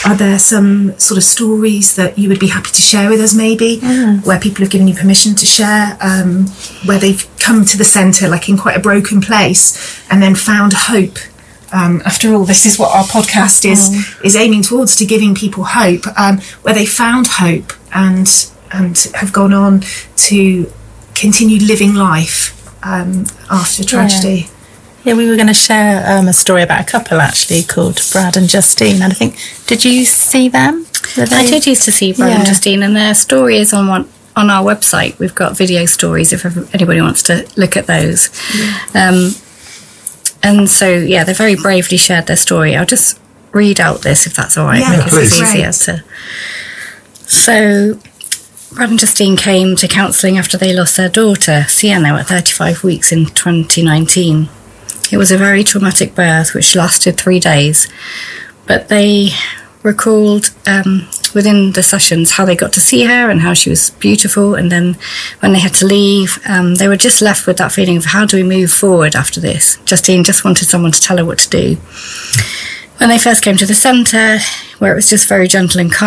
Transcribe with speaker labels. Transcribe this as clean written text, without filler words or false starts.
Speaker 1: Are there some sort of stories that you would be happy to share with us, maybe, where people have given you permission to share, where they've come to the centre like in quite a broken place and then found hope? After all, this is what our podcast is aiming towards, to giving people hope, where they found hope and have gone on to continue living life after tragedy.
Speaker 2: Yeah, we were going to share a story about a couple, actually, called Brad and Justine. And I think, did you see them?
Speaker 3: I did used to see Brad and Justine, and their story is on our website. We've got video stories if anybody wants to look at those. Yeah. And so, they're very bravely shared their story. I'll just read out this, if that's all right.
Speaker 4: Yeah,
Speaker 3: because it's easier to... So, Brad and Justine came to counselling after they lost their daughter, Sienna, at 35 weeks in 2019. It was a very traumatic birth, which lasted 3 days. But they recalled within the sessions how they got to see her and how she was beautiful, and then when they had to leave, they were just left with that feeling of, how do we move forward after this? Justine just wanted someone to tell her what to do. When they first came to the centre, where it was just very gentle and calm,